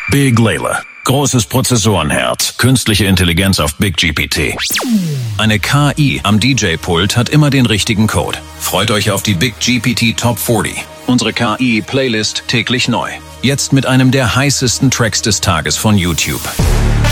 Big Layla. Großes Prozessorenherz. Künstliche Intelligenz auf Big GPT. Eine KI am DJ-Pult hat immer den richtigen Code. Freut euch auf die Big GPT Top 40. Unsere KI-Playlist täglich neu. Jetzt mit einem der heißesten Tracks des Tages von YouTube.